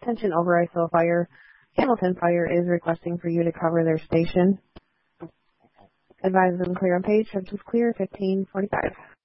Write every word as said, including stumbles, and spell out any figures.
Attention Overijssel Fire. Hamilton Fire is requesting for you to cover their station. Advise them clear on page. Subject clear, fifteen forty-five.